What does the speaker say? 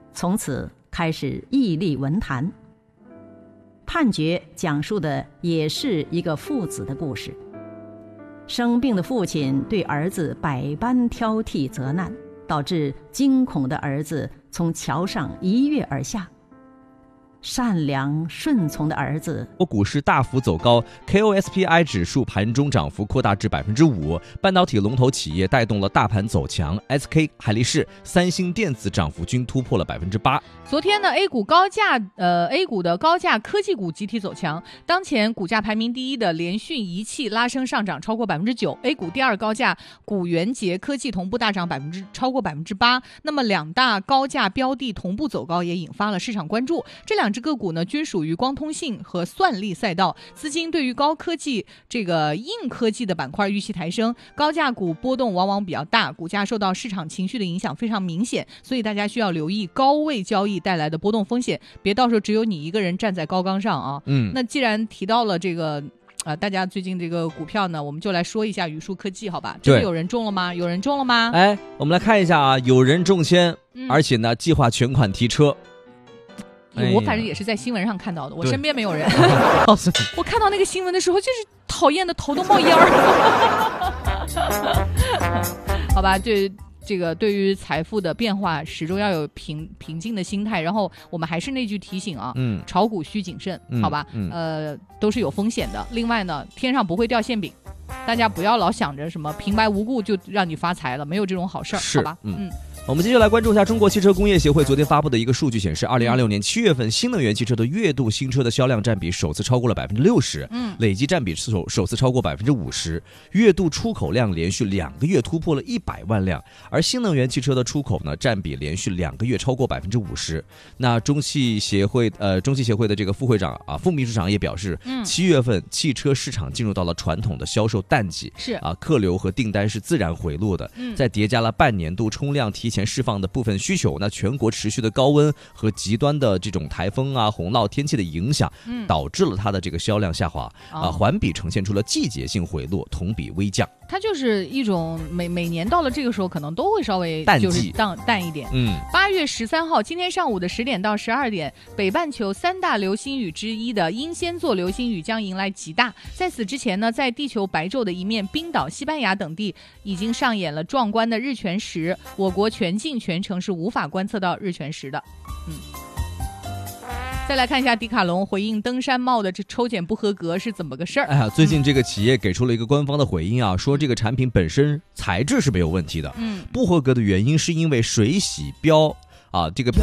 从此开始屹立文坛。判决讲述的也是一个父子的故事。生病的父亲对儿子百般挑剔责难，导致惊恐的儿子从桥上一跃而下。善良顺从的儿子， 股市大幅走高 ，KOSPI 指数盘中涨幅扩大至5%，半导体龙头企业带动了大盘走强 ，SK 海力士、三星电子涨幅均突破了8%。 昨天呢 ，A 股的高价科技股集体走强，当前股价排名第一的联讯仪器拉升上涨超过9%，A 股第二高价古元杰科技同步大涨超过8%。那么两大高价标的同步走高，也引发了市场关注。这两只个股呢，均属于光通信和算力赛道，资金对于高科技这个硬科技的板块预期抬升，高价股波动往往比较大，股价受到市场情绪的影响非常明显，所以大家需要留意高位交易带来的波动风险，别到时候只有你一个人站在高岗上啊。那既然提到了这个大家最近这个股票呢，我们就来说一下宇树科技，好吧？这个有人中了吗？有人中了吗？ 我们来看一下啊，有人中签，而且呢，计划全款提车。 我反正也是在新闻上看到的，我身边没有人。我看到那个新闻的时候，就是讨厌的头都冒烟儿。好吧，这个对于财富的变化，始终要有平静的心态。然后我们还是那句提醒啊，炒股需谨慎，好吧？都是有风险的。另外呢，天上不会掉馅饼，大家不要老想着什么平白无故就让你发财了，没有这种好事儿，好吧？ 我们接下来关注一下中国汽车工业协会昨天发布的一个数据显示，2026年7月份新能源汽车的月度新车的销量占比首次超过了60%，累计占比首次超过50%，月度出口量连续2个月突破了100万辆，而新能源汽车的出口呢占比连续2个月超过50%。那中汽协会的这个副会长副秘书长也表示，7月份汽车市场进入到了传统的销售淡季，客流和订单是自然回落的，在叠加了半年度冲量提前释放的部分需求，那全国持续的高温和极端的这种台风洪涝天气的影响，导致了它的这个销量下滑，环比呈现出了季节性回落，同比微降。 它就是一种每年到了这个时候，可能都会稍微就是淡一点。8月13号，今天上午的10点到12点，北半球3大流星雨之一的英仙座流星雨将迎来极大。在此之前呢，在地球白昼的一面，冰岛、西班牙等地已经上演了壮观的日全食，我国全境全程是无法观测到日全食的。再来看一下迪卡侬回应登山帽的这抽检不合格是怎么个事儿？ 最近这个企业给出了一个官方的回应说这个产品本身材质是没有问题的，不合格的原因是因为水洗标这个